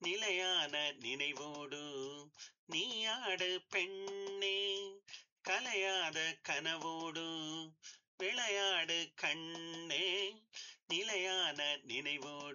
நிலையான நினைவோடு நீயாடு பெண்ணே, கலையாத கனவோடு விளையாடு கண்ணே. நிலையான நினைவோடு